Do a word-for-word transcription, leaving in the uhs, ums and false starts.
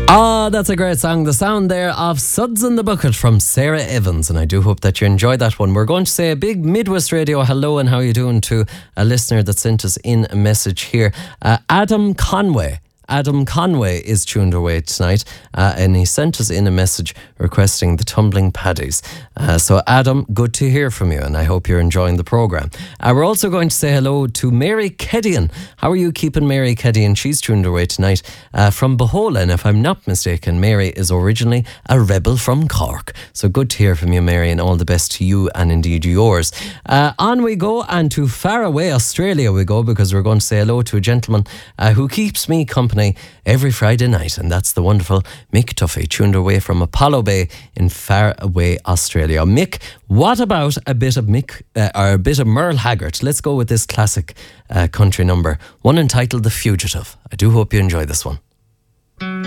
Ah, that's a great song. The sound there of Suds in the Bucket from Sarah Evans, and I do hope that you enjoyed that one. We're going to say a big Midwest Radio hello and how you doing to a listener that sent us in a message here. Uh, Adam Conway. Adam Conway is tuned away tonight, uh, and he sent us in a message requesting the Tumbling Paddies. Uh, so Adam, good to hear from you, and I hope you're enjoying the programme. Uh, we're also going to say hello to Mary Kedian. How are you keeping, Mary Kedian? She's tuned away tonight uh, from Bohola, and if I'm not mistaken, Mary is originally a rebel from Cork. So good to hear from you, Mary, and all the best to you and indeed yours. Uh, on we go, and to far away Australia we go, because we're going to say hello to a gentleman uh, who keeps me company every Friday night, and that's the wonderful Mick Tuffy, tuned away from Apollo Bay in far away Australia. Mick, what about a bit of Mick uh, or a bit of Merle Haggard? Let's go with this classic uh, country number, one entitled The Fugitive. I do hope you enjoy this one.